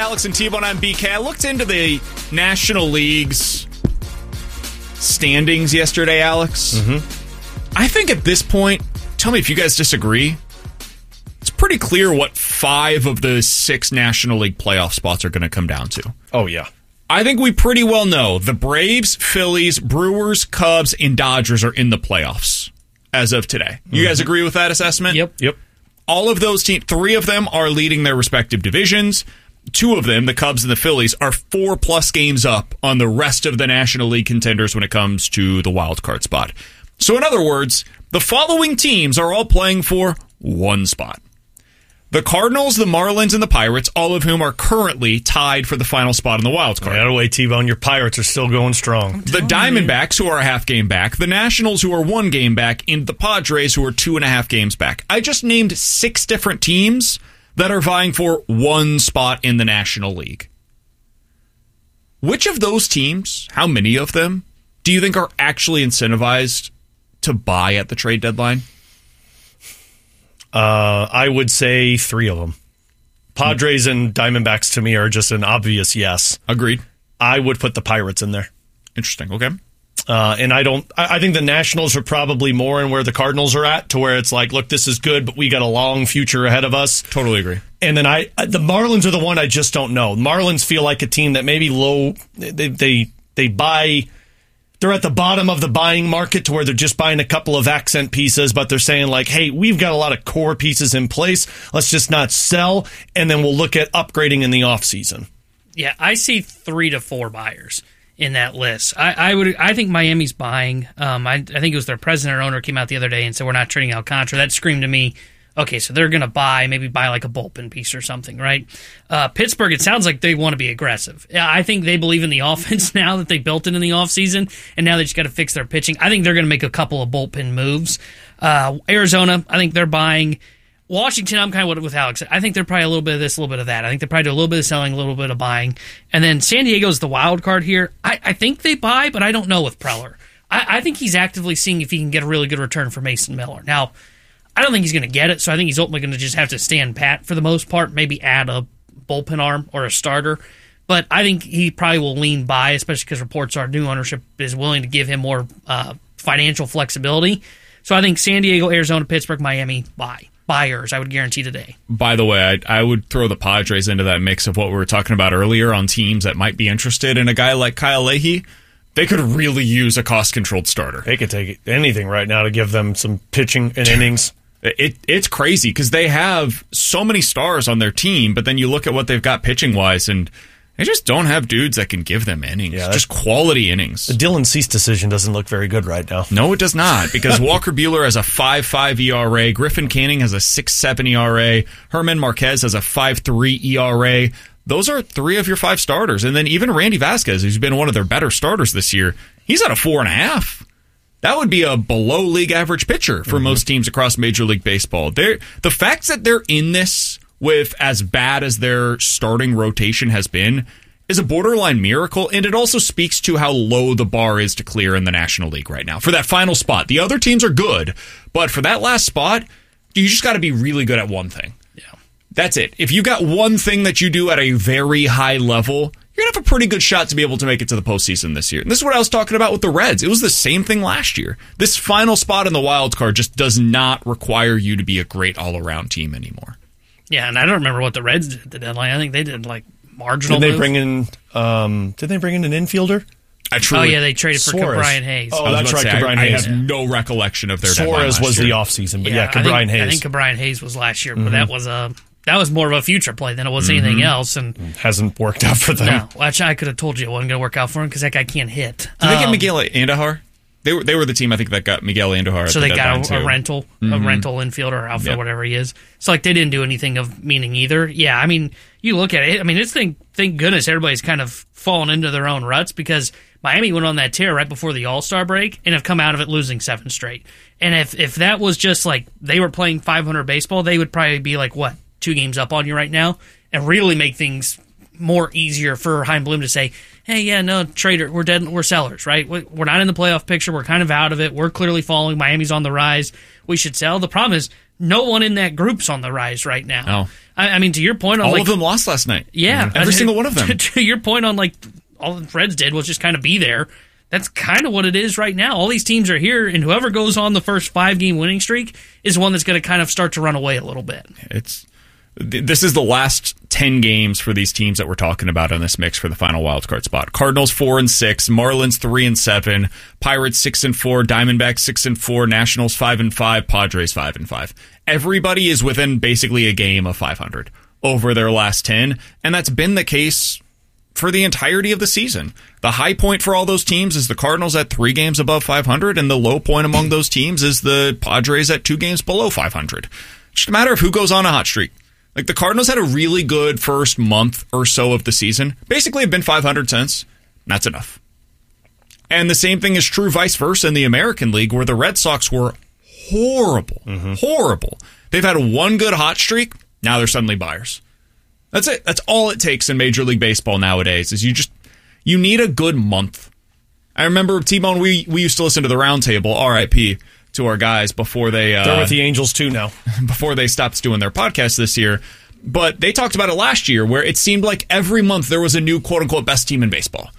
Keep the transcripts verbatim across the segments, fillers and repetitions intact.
Alex and T-Bone on B K. I looked into the National League's standings yesterday, Alex. Mm-hmm. I think at this point, tell me if you guys disagree, it's pretty clear what five of the six National League playoff spots are going to come down to. Oh, yeah. I think we pretty well know the Braves, Phillies, Brewers, Cubs, and Dodgers are in the playoffs as of today. You mm-hmm. guys agree with that assessment? Yep. Yep. All of those teams, three of them are leading their respective divisions. Two of them, the Cubs and the Phillies, are four-plus games up on the rest of the National League contenders when it comes to the wild card spot. So in other words, the following teams are all playing for one spot. The Cardinals, the Marlins, and the Pirates, all of whom are currently tied for the final spot in the wild card. By the way, T-Bone, your Pirates are still going strong. The Diamondbacks, who are a half game back, the Nationals, who are one game back, and the Padres, who are two and a half games back. I just named six different teams that are vying for one spot in the National League. Which of those teams, how many of them, do you think are actually incentivized to buy at the trade deadline? Uh, I would say three of them. Padres and Diamondbacks to me are just an obvious yes. Agreed. I would put the Pirates in there. Interesting. Okay. Uh, and I don't. I, I think the Nationals are probably more in where the Cardinals are at, to where it's like, look, this is good, but we got a long future ahead of us. Totally agree. And then I, the Marlins are the one I just don't know. Marlins feel like a team that maybe low. They they they buy. They're at the bottom of the buying market to where they're just buying a couple of accent pieces, but they're saying like, hey, we've got a lot of core pieces in place. Let's just not sell, and then we'll look at upgrading in the offseason. Yeah, I see three to four buyers in that list. I, I would. I think Miami's buying. Um, I, I think it was their president or owner came out the other day and said, we're not trading Alcantara. That screamed to me, okay, so they're going to buy, maybe buy like a bullpen piece or something, right? Uh, Pittsburgh, it sounds like they want to be aggressive. Yeah, I think they believe in the offense now that they built it in the offseason, and now they just got to fix their pitching. I think they're going to make a couple of bullpen moves. Uh, Arizona, I think they're buying. Washington, I'm kind of with Alex. I think they're probably a little bit of this, a little bit of that. I think they're probably do a little bit of selling, a little bit of buying. And then San Diego's the wild card here. I, I think they buy, but I don't know with Preller. I, I think he's actively seeing if he can get a really good return for Mason Miller. Now, I don't think he's going to get it, so I think he's ultimately going to just have to stand pat for the most part, maybe add a bullpen arm or a starter. But I think he probably will lean buy, especially because reports are new ownership is willing to give him more uh, financial flexibility. So I think San Diego, Arizona, Pittsburgh, Miami, buy. Buyers, I would guarantee today. By the way, I, I would throw the Padres into that mix of what we were talking about earlier on teams that might be interested in a guy like Kyle Leahy. They could really use a cost-controlled starter. They could take anything right now to give them some pitching and innings. It It's crazy because they have so many stars on their team, but then you look at what they've got pitching-wise, and they just don't have dudes that can give them innings. Yeah, just quality innings. The Dylan Cease decision doesn't look very good right now. No, it does not, because Walker Buehler has a five point five E R A, Griffin Canning has a six point seven E R A, Herman Marquez has a five point three E R A. Those are three of your five starters. And then even Randy Vasquez, who's been one of their better starters this year, he's at a four and a half. That would be a below league average pitcher for mm-hmm. most teams across Major League Baseball. They're, the fact that they're in this with as bad as their starting rotation has been is a borderline miracle, and it also speaks to how low the bar is to clear in the National League right now. For that final spot, the other teams are good, but for that last spot, you just got to be really good at one thing. Yeah, that's it. If you got one thing that you do at a very high level, you're going to have a pretty good shot to be able to make it to the postseason this year. And this is what I was talking about with the Reds. It was the same thing last year. This final spot in the wild card just does not require you to be a great all-around team anymore. Yeah, and I don't remember what the Reds did at the deadline. I think they did like marginal. Did they moves. bring in? Um, did they bring in an infielder? I truly, oh yeah, they traded for Suarez. Brian Hayes. Oh, that's right, say, Brian I, Hayes. I have no recollection of their Suarez was year. the offseason, but yeah, yeah Brian Hayes. I think Brian Hayes was last year, but mm-hmm. that was a that was more of a future play than it was mm-hmm. anything else, and hasn't worked out for them. No, actually, I could have told you it wasn't going to work out for him because that guy can't hit. Did um, they get Miguel Andujar? They were they were the team I think that got Miguel Andujar. So at the they got a, a too. rental, mm-hmm. a rental infielder or outfielder, yep. whatever he is. So like they didn't do anything of meaning either. Yeah, I mean, you look at it. I mean, it's thing. Thank goodness everybody's kind of fallen into their own ruts because Miami went on that tear right before the All-Star break and have come out of it losing seven straight. And if if that was just like they were playing five hundred baseball, they would probably be like what two games up on you right now and really make things more easier for Chaim Bloom to say, hey, yeah, no, trader, we're dead, we're sellers, right? We're not in the playoff picture. We're kind of out of it. We're clearly falling. Miami's on the rise. We should sell. The problem is no one in that group's on the rise right now. Oh. I, I mean, to your point on all like, of them lost last night. Yeah, mm-hmm. every to, single one of them. To, to your point on like all the Reds did was just kind of be there. That's kind of what it is right now. All these teams are here, and whoever goes on the first five game winning streak is one that's going to kind of start to run away a little bit. It's this is the last ten games for these teams that we're talking about in this mix for the final wildcard spot. Cardinals four and six, Marlins three and seven, Pirates six and four, Diamondbacks six and four, Nationals five and five, Padres five and five. Everybody is within basically a game of five hundred over their last ten, and that's been the case for the entirety of the season. The high point for all those teams is the Cardinals at three games above five hundred, and the low point among those teams is the Padres at two games below five hundred. It's just a matter of who goes on a hot streak. Like, the Cardinals had a really good first month or so of the season. Basically have been five hundred since. That's enough. And the same thing is true vice versa in the American League, where the Red Sox were horrible. Mm-hmm. Horrible. They've had one good hot streak. Now they're suddenly buyers. That's it. That's all it takes in Major League Baseball nowadays, is you just, you need a good month. I remember, T-Bone, we, we used to listen to the Roundtable, R I P, to our guys before they... Uh, They're with the Angels, too, now. Before they stopped doing their podcast this year. But they talked about it last year, where it seemed like every month there was a new quote-unquote best team in baseball.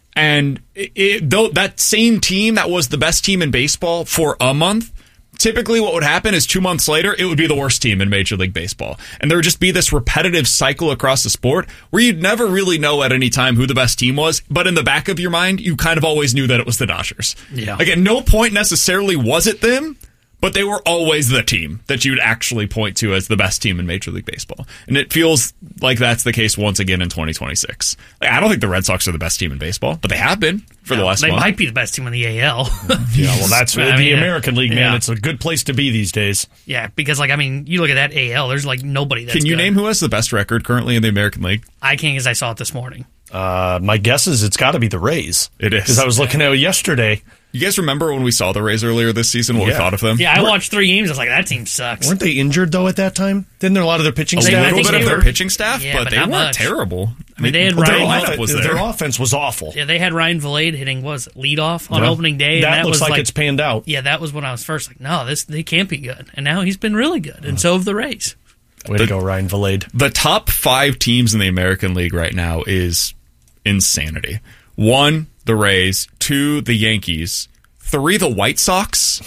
And it, it, though that same team that was the best team in baseball for a month, typically what would happen is two months later, it would be the worst team in Major League Baseball. And there would just be this repetitive cycle across the sport where you'd never really know at any time who the best team was, but in the back of your mind, you kind of always knew that it was the Dodgers. Yeah. Like, at no point necessarily was it them, but they were always the team that you'd actually point to as the best team in Major League Baseball. And it feels like that's the case once again in twenty twenty-six. Like, I don't think the Red Sox are the best team in baseball, but they have been for no, the last They month. might be the best team in the A L. Yeah, well, that's I the mean, American League, man. yeah. It's a good place to be these days. Yeah, because, like, I mean, you look at that A L, there's, like, nobody that's Can you good. name who has the best record currently in the American League? I can't, because I saw it this morning. Uh, my guess is it's got to be the Rays. It is. Because I was looking at it yesterday. You guys remember when we saw the Rays earlier this season, what Yeah. we thought of them? Yeah, I watched three games. I was like, that team sucks. Weren't they injured, though, at that time? Didn't there a lot of their pitching A They- I staff? little think bit of they their were- pitching staff, Yeah, but, but they not weren't much. terrible. I mean, they had Well, their, Ryan- lineup off- was their there. offense was awful. Yeah, they had Ryan Vilade hitting, was it, leadoff on Yeah. opening day. And That, that looks was like, it's panned out. Yeah, that was when I was first like, no, this they can't be good. And now he's been really good, and so have the Rays. Way to go, Ryan Vilade. The top five teams in the American League right now is insanity. One, the Rays. Two, the Yankees. Three, the White Sox.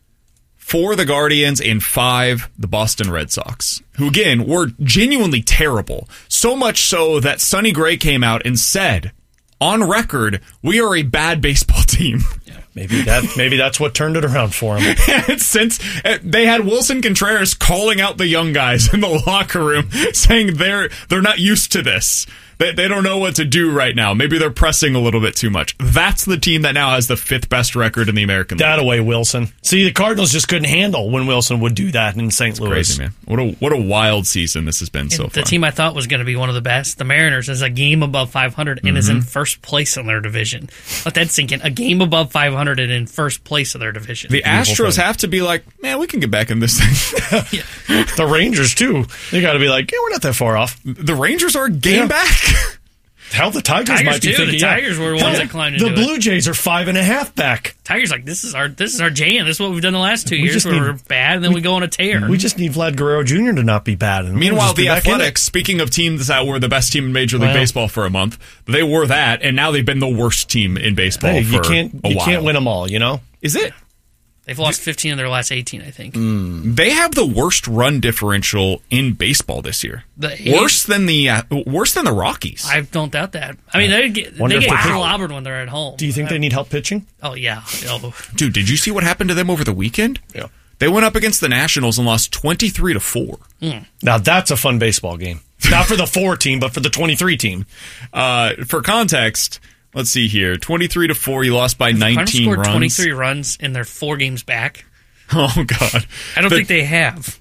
Four, the Guardians. And five, the Boston Red Sox, who, again, were genuinely terrible. So much so that Sonny Gray came out and said, on record, we are a bad baseball team. Maybe that maybe that's what turned it around for him. And since uh, they had Wilson Contreras calling out the young guys in the locker room, saying they're they're not used to this. They, they don't know what to do right now. Maybe they're pressing a little bit too much. That's the team that now has the fifth best record in the American League. That away, Wilson. See, the Cardinals just couldn't handle when Wilson would do that in Saint Louis. Crazy, man. What a what a wild season this has been so the far. team I thought was going to be one of the best, the Mariners, is a game above five hundred and Mm-hmm. is in first place in their division. Let that sink in. A game above five hundred and in first place of their division. The Astros thing. have to be like, man, we can get back in this thing. The Rangers, too. They got to be like, yeah, we're not that far off. The Rangers are a game Yeah. back. Hell, the Tigers, Tigers might be too. thinking, The yeah. Tigers were the ones Hell, that climbed The into it. Blue Jays are five and a half back. Tigers like this is our this is our jam. This is what we've done the last two We years. just Where need- we're bad, and then we go on a tear. We just need Vlad Guerrero Junior to not be bad. And we'll Meanwhile, just be the back in it. Athletics, speaking of teams that were the best team in Major League Well- Baseball for a month, they were that, and now they've been the worst team in baseball Hey, for you can't a you while. can't win them all, you know? Is it? They've lost fifteen of their last eighteen, I think. They have the worst run differential in baseball this year. The eight- worse than the uh, worse than the Rockies. I don't doubt that. I mean, they get Wonder they if get they- clobbered when they're at home. Do you think they need help pitching? Oh yeah. Oh. Dude, did you see what happened to them over the weekend? Yeah. They went up against the Nationals and lost twenty-three to four. Now, that's a fun baseball game. Not for the four team, but for the twenty-three team. Uh, for context, let's see here. twenty-three to four, you lost by Cardinals nineteen scored runs. twenty-three runs in their four games back. Oh god. I don't The- think they have.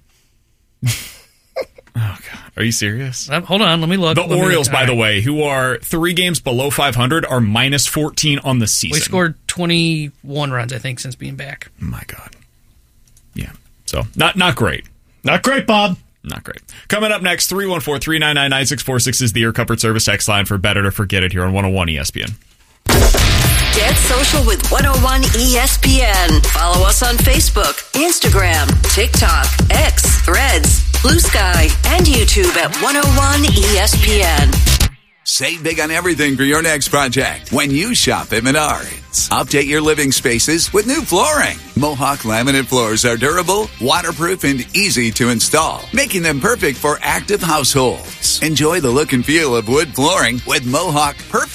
Oh god. Are you serious? Uh, Hold on, let me look. The Let me Orioles, look. by All the right. way, who are three games below five hundred, are minus fourteen on the season. We scored twenty-one runs, I think, since being back. My God. Yeah. So, not not great. Not great, Bob. Not great. Coming up next, three one four, three nine nine, nine six four six is the Air Comfort Service text line for Better to Forget It here on one oh one E S P N. Get social with one oh one E S P N. Follow us on Facebook, Instagram, TikTok, X, Threads. Blue Sky, and YouTube at one oh one E S P N. Save big on everything for your next project when you shop at Menards. Update your living spaces with new flooring. Mohawk laminate floors are durable, waterproof, and easy to install, making them perfect for active households. Enjoy the look and feel of wood flooring with Mohawk Perfect